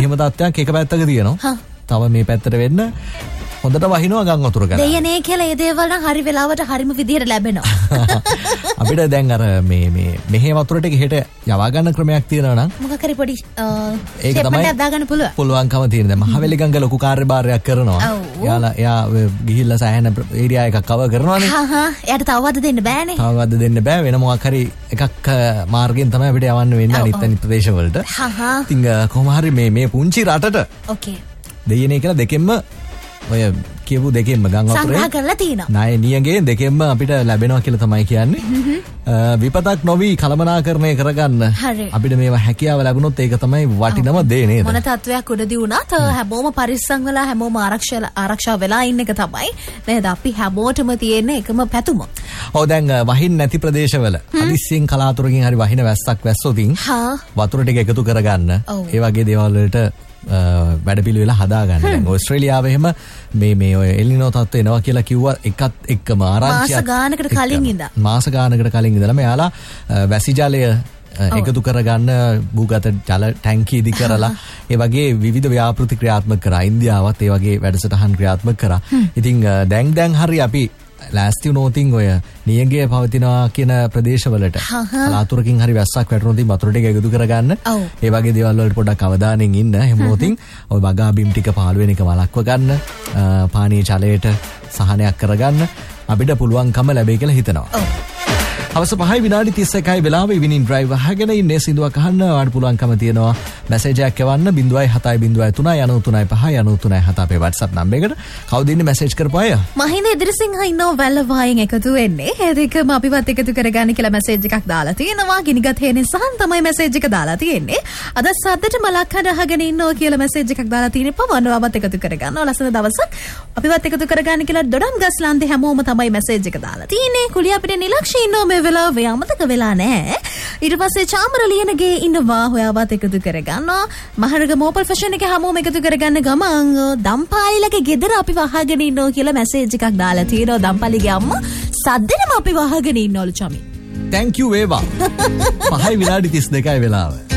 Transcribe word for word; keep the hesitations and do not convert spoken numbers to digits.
එහෙම තත්ත්වයක් එක පැත්තක තියෙනවා. තව මේ පැත්තට වෙන්න හොඳට වහිනවා ගම් වතුර කරා. දෙයනේ කියලා ඒ දේවල් නම් හරි වෙලාවට හරිම විදිහට ලැබෙනවා. අපිට දැන් අර මේ මේ මෙහෙ වතුර ටික හෙට යවා ගන්න ක්‍රමයක් තියෙනවා නම් මොකක් හරි පොඩි ඒක තමයි දා ගන්න පුළුවන්. පුළුවන්කම තියෙන. දැන් මහවැලි ගංග ලොකු කාර්යභාරයක් කරනවා. එයාලා එයා ගිහිල්ලා සෑහෙන ඒරියා එකක් කවර් කරනවානේ. හා හා එයාට තව වද දෙන්න බෑනේ. තව වද දෙන්න බෑ. වෙන මොකක් හරි එකක් මාර්ගයෙන් තමයි අපිට යවන්න වෙන්නේ අනිත් අනිත් ප්‍රදේශ වලට. හා හා. ඉතින් කොහොම හරි මේ මේ පුංචි රටට ඕකේ. දෙයනේ කියලා දෙකෙන්ම ඔය කියපු දෙකෙන්ම ගම් වතුරේ සංග්‍රහ කරලා තිනවා. ණය නියගේ දෙකෙන්ම අපිට ලැබෙනවා කියලා තමයි කියන්නේ. විපතක් නොවි කලමනාකරණය කරගන්න අපිට මේවා හැකියාව ලැබුණොත් ඒක තමයි වටිනම දේ නේද? මොන තත්වයක් උඩදී වුණත් හැමෝම පරිස්සම් වෙලා හැමෝම ආරක්ෂා ආරක්ෂා වෙලා ඉන්න එක තමයි නේද? අපි හැමෝටම තියෙන එකම පැතුම. ඔව් දැන් වහින්න නැති ප්‍රදේශවල අදිස්සියෙන් කලාතුරකින් හරි වහින වැස්සක් වැස්සොතින් වතුර ටික එකතු කරගන්න ඒ වගේ දේවල් වලට වැඩපිළිවෙල හදාගන්න. දැන් ඕස්ට්‍රේලියාවේ එහෙම මේ මේ ඔය එල්නිනෝ තත්ත්ව එනවා කියලා කිව්වා එකත් එක්කම ආරංචියක් මාස ගානකට කලින් ඉඳලා මාස ගානකට කලින් ඉඳලා මෙයාලා වැසි ජලය එකතු කරගන්න භූගත ජල ටැංකිය ඉදි කරලා ඒ වගේ විවිධ ව්‍යාපෘති ක්‍රියාත්මක කරා. ඉන්දියාවත් ඒ වගේ වැඩසටහන් ක්‍රියාත්මක කරා. ඉතින් දැන් දැන් හරි අපි ලෑස්ති වුණොතින් ඔය නියඟය පවතිනවා කියන ප්‍රදේශවලට කලාතුරකින් හරි වැස්සක් වැටුණොත් වතුර ටික එකතු කරගන්න. ඒ වගේ දේවල් වලට පොඩ්ඩක් අවධානයෙන් ඉන්න. එහෙම වුණොතින් ඔය වගා බිම් ටික පහළ වෙන එක වළක්ව ගන්න, පානීය ජලයට සහනයක් කරගන්න අපිට පුළුවන්කම ලැබෙයි කියලා හිතනවා. අවස පහයි විනාඩි තිස් එකයි වෙලාව ඉවිනින් ඩ්‍රයිව් අහගෙන ඉන්නේ සින්දුවක් අහන්න ඔයාලට පුළුවන්කම තියෙනවා මැසේජ් එකක් එවන්න zero seven zero zero තුනයි නවය තුනයි පහයි නවය තුනයි හත අපේ WhatsApp නම්බර් එකට. කවුද ඉන්නේ මැසේජ් කරපු අය? මහින්ද ඉදිරිසිංහ ඉන්නව වැල්ලවායෙන් එකතු වෙන්නේ. ඒ දෙකම අපිවත් එකතු කරගන්න කියලා මැසේජ් එකක් දාලා තියෙනවා. ගිනිගත් හේනෙන් සහන් තමයි මැසේජ් එක දාලා තියෙන්නේ. අද සද්දට මලක් හද අහගෙන ඉන්නවා කියලා මැසේජ් එකක් දාලා තියෙන්නේ. පවන්නවවත් එකතු කරගන්න. ලස්සන දවසක් අපිවත් එකතු කරගන්න කියලා ඩොඩම් ගස්ලාන්තේ හැමෝම තමයි මැසේජ් එක දාලා තියෙන්නේ. කුලිය අපිට නිලක්ෂී ඉන්නව මේ වෙලාවේ අමතක වෙලා නැහැ. ඊට පස්සේ චාමරලියනගේ ඉන්නවා හොයාවත් එකතු කරගන්නවා. මහරග මෝපල් ෆැෂන් එකේ හැමෝම එකතු කරගන්න ගමන් දම්පාලිලගේ ගෙදර අපි වහගෙන ඉන්නවා කියලා මැසේජ් එකක් දාලා තියෙනවා. දම්පාලිගේ අම්මා සද්දෙනම අපි වහගෙන ඉන්නවලු චමි. thank you වේවා. පහයි විනාඩි තිස් දෙකයි වෙලාව.